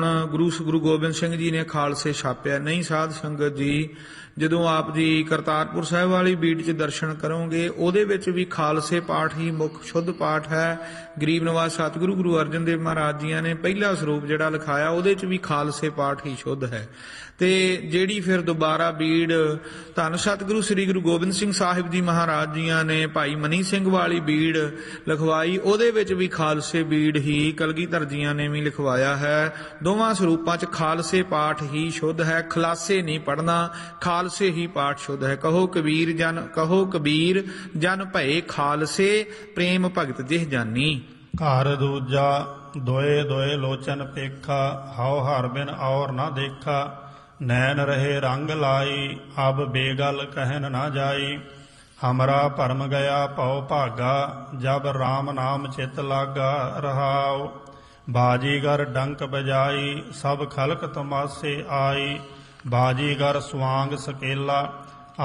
ਗੁਰੂ ਗੋਬਿੰਦ ਸਿੰਘ ਜੀ ਨੇ ਖਾਲਸੇ ਛਾਪਿਆ ਨਹੀਂ। ਸਾਧ ਸੰਗਤ ਜੀ, ਜਦੋਂ ਆਪ ਜੀ ਕਰਤਾਰਪੁਰ ਸਾਹਿਬ ਵਾਲੀ ਬੀੜ 'ਚ ਦਰਸ਼ਨ ਕਰੋਗੇ, ਉਹਦੇ ਵਿੱਚ ਵੀ ਖਾਲਸੇ ਪਾਠ ਹੀ ਮੁੱਖ ਸ਼ੁੱਧ ਪਾਠ ਹੈ। ਗਰੀਬ ਨਵਾਜ਼ ਸਤਿਗੁਰੂ ਗੁਰੂ ਅਰਜਨ ਦੇਵ ਮਹਾਰਾਜ ਜੀਆਂ ਨੇ ਪਹਿਲਾ ਸਰੂਪ ਜਿਹੜਾ ਲਿਖਾਇਆ, ਉਹਦੇ 'ਚ ਵੀ ਖਾਲਸੇ ਪਾਠ ਹੀ ਸ਼ੁੱਧ ਹੈ। ਤੇ ਜਿਹੜੀ ਫਿਰ ਦੁਬਾਰਾ ਬੀੜ ਧੰਨ ਸਤਿਗੁਰੂ ਸ੍ਰੀ ਗੁਰੂ ਗੋਬਿੰਦ ਸਿੰਘ ਸਾਹਿਬ ਜੀ ਮਹਾਰਾਜ ਜੀਆਂ ਨੇ ਭਾਈ ਮਨੀ ਸਿੰਘ ਵਾਲੀ ਬੀੜ ਲਿਖਵਾਈ, ਉਹਦੇ ਵਿੱਚ ਵੀ ਖਾਲਸੇ ਬੀੜ ਹੀ ਕਲਗੀਧਰ ਜੀਆਂ ਨੇ ਵੀ ਲਿਖਵਾਇਆ ਹੈ। ਦੋਵਾਂ ਸਰੂਪਾਂ 'ਚ ਖਾਲਸੇ ਪਾਠ ਹੀ ਸ਼ੁੱਧ ਹੈ, ਖਲਾਸੇ ਨਹੀਂ ਪੜ੍ਹਨਾ, ਖਾਲਸੇ ਹੀ ਪਾਠ ਸ਼ੁੱਧ ਹੈ। ਕਹੋ ਕਬੀਰ ਜਨ ਭਏ ਖਾਲਸੇ, ਪ੍ਰੇਮ ਭਗਤ ਜਿਹ ਜਾਨੀ। ਘਰ ਦੂਜਾ ਦੋਏ ਦੋਏ ਲੋਚਨ ਪੇਖਾ, ਹਉ ਹਰ ਬਿਨ ਔਰ ਨਾ ਦੇਖਾ। ਨੈਣ ਰਹੇ ਰੰਗ ਲਾਈ, ਅਬ ਬੇਗਲ ਕਹਿਨ ਨਾ ਜਾਈ। ਹਮਰਾ ਭਰਮ ਗਿਆ ਭਉ ਭਾਗਾ, ਜਬ ਰਾਮ ਨਾਮ ਚਿਤ ਲਾਗਾ। ਰਹਾਉ ਬਾਜੀਗਰ ਡੰਕ ਬਜਾਈ, ਸਭ ਖਲਕ ਤਮਾਸੇ ਆਈ। ਬਾਜੀਗਰ ਸੁਆਂਗ ਸਕੇਲਾ,